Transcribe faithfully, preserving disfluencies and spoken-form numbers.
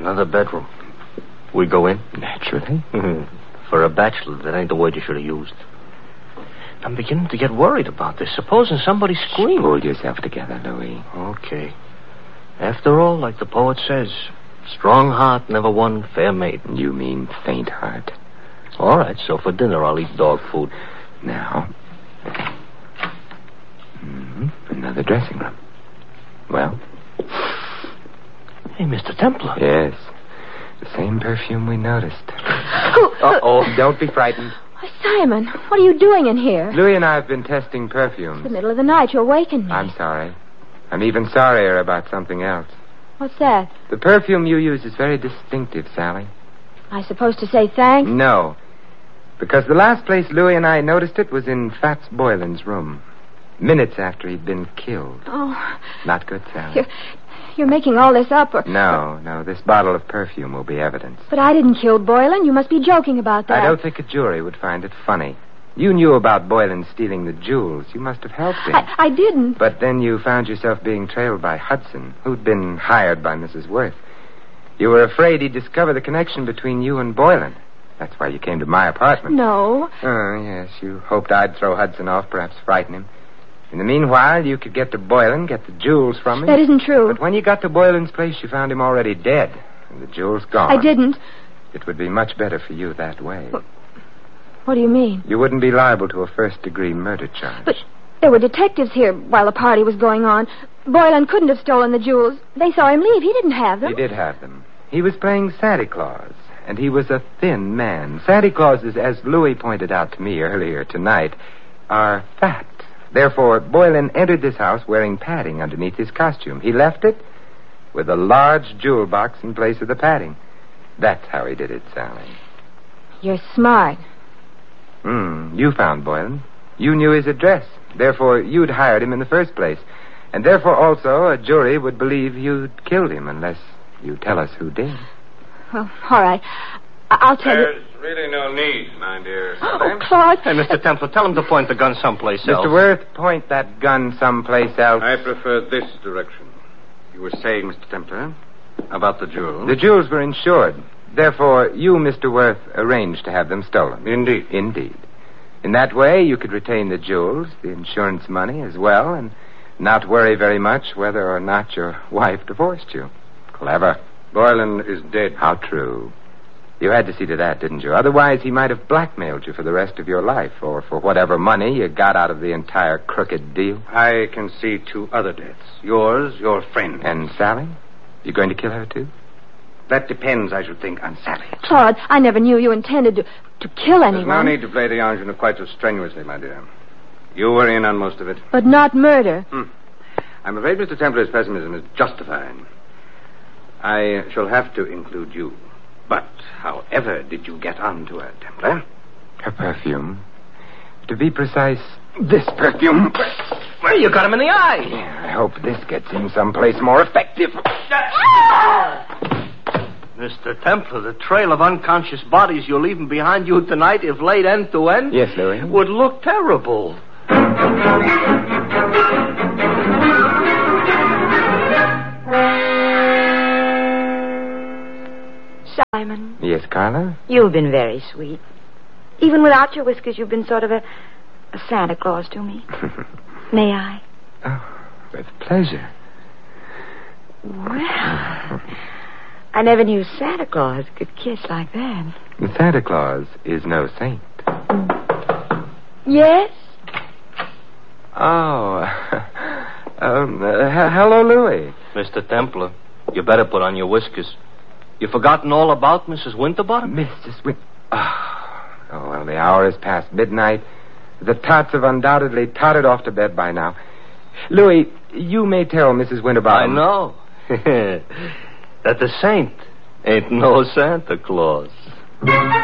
Another bedroom. We go in? Naturally. For a bachelor, that ain't the word you should have used. I'm beginning to get worried about this. Supposing somebody screamed. Pull yourself together, Louis. Okay. After all, like the poet says, strong heart never won fair maiden. You mean faint heart. All right, so for dinner I'll eat dog food. Now. Mm-hmm. Another dressing room. Well? Hey, Mister Templar. Yes. The same perfume we noticed. Oh, Uh-oh. Don't be frightened. oh, Simon, what are you doing in here? Louis and I have been testing perfumes. It's the middle of the night. You awakened me. I'm sorry. I'm even sorrier about something else. What's that? The perfume you use is very distinctive, Sally. I supposed to say thanks? No. Because the last place Louis and I noticed it was in Fats Boylan's room. Minutes after he'd been killed. Oh. Not good, Sally. You're, you're making all this up, or... No, no. This bottle of perfume will be evidence. But I didn't kill Boylan. You must be joking about that. I don't think a jury would find it funny. You knew about Boylan stealing the jewels. You must have helped him. I, I didn't. But then you found yourself being trailed by Hudson, who'd been hired by Missus Worth. You were afraid he'd discover the connection between you and Boylan. That's why you came to my apartment. No. Oh, yes. You hoped I'd throw Hudson off, perhaps frighten him. In the meanwhile, you could get to Boylan, get the jewels from him. That isn't true. But when you got to Boylan's place, you found him already dead, and the jewels gone. I didn't. It would be much better for you that way. What, what do you mean? You wouldn't be liable to a first-degree murder charge. But there were detectives here while the party was going on. Boylan couldn't have stolen the jewels. They saw him leave. He didn't have them. He did have them. He was playing Santa Claus, and he was a thin man. Santa Clauses, as Louis pointed out to me earlier tonight, are fat. Therefore, Boylan entered this house wearing padding underneath his costume. He left it with a large jewel box in place of the padding. That's how he did it, Sally. You're smart. Hmm. You found Boylan. You knew his address. Therefore, you'd hired him in the first place. And therefore, also, a jury would believe you'd killed him unless you tell us who did. Well, all right. I- I'll tell There's you... really no need, my dear. Oh, Claude. Hey, Mister Templar, tell him to point the gun someplace else. Mister Worth, point that gun someplace else. I prefer this direction. You were saying, Mister Templar, about the jewels. The jewels were insured. Therefore, you, Mister Worth, arranged to have them stolen. Indeed. Indeed. In that way, you could retain the jewels, the insurance money as well, and not worry very much whether or not your wife divorced you. Clever. Boylan is dead. How true. You had to see to that, didn't you? Otherwise, he might have blackmailed you for the rest of your life, or for whatever money you got out of the entire crooked deal. I can see two other deaths. Yours, your friend. And Sally? You going to kill her, too? That depends, I should think, on Sally. Claude, I never knew you intended to, to kill anyone. There's no need to play the ingenue quite so strenuously, my dear. You were in on most of it. But not murder. Hmm. I'm afraid Mister Templar's pessimism is justified. I shall have to include you. But however did you get onto her, Templar? Her perfume. To be precise, this perfume. Well, you got him in the eye. Yeah, I hope this gets him someplace more effective. Mister Templar, the trail of unconscious bodies you're leaving behind you tonight, if laid end to end... Yes, Louis? ...would look terrible. Simon, Yes, Carla? you've been very sweet. Even without your whiskers, you've been sort of a, a Santa Claus to me. May I? Oh, with pleasure. Well, I never knew Santa Claus could kiss like that. Santa Claus is no saint. Yes? Oh. um, uh, h- hello, Louis. Mister Templar, you better put on your whiskers. You forgotten all about Missus Winterbottom? Missus Win... Oh. oh, well, the hour is past midnight. The tots have undoubtedly tottered off to bed by now. Louis, you may tell Missus I Winterbottom... know. That the saint ain't no Santa Claus.